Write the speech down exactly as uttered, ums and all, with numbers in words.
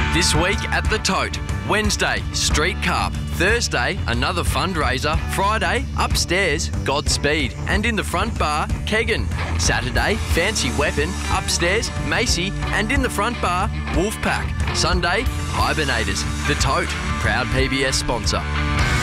This week at the Tote. Wednesday, Street Carp. Thursday, another fundraiser. Friday, upstairs, Godspeed. And in the front bar, Kegan. Saturday, Fancy Weapon. Upstairs, Macy. And in the front bar, Wolfpack. Sunday, Hibernators. The Tote, proud P B S sponsor.